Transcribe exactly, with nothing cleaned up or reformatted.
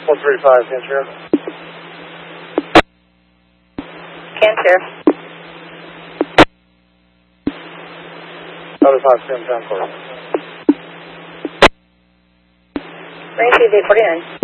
one thirty-five, can share. Can share. Other five, ten, ten, four. Range eight forty-nine.